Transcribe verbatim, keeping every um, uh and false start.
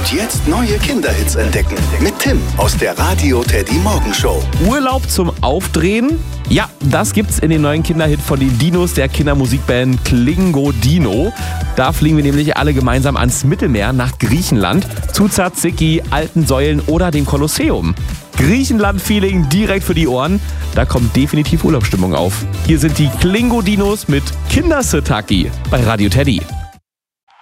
Und jetzt neue Kinderhits entdecken. Mit Tim aus der Radio Teddy Morgenshow. Urlaub zum Aufdrehen? Ja, das gibt's in den neuen Kinderhit von den Dinos der Kindermusikband Klingo Dino. Da fliegen wir nämlich alle gemeinsam ans Mittelmeer nach Griechenland, zu Tsatsiki, alten Säulen oder dem Kolosseum. Griechenland-Feeling direkt für die Ohren. Da kommt definitiv Urlaubsstimmung auf. Hier sind die Klingo Dinos mit Kindersitaki bei Radio Teddy.